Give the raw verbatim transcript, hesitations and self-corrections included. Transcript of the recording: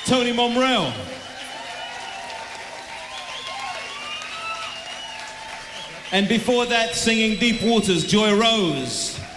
Tony Momrelle. And before that, singing Deep Waters, Joy Rose.